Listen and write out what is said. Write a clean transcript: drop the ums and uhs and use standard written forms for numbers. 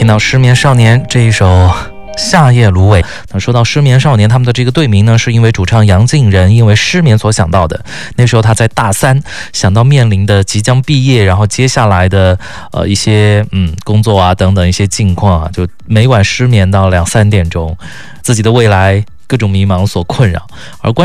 听到失眠少年这一首夏夜芦苇。那说到失眠少年，他们的这个队名呢，是因为主唱杨靖仁因为失眠所想到的。那时候他在大三，想到面临的即将毕业，然后接下来的一些工作啊等等一些境况啊，就每晚失眠到2、3点钟，自己的未来各种迷茫所困扰。而关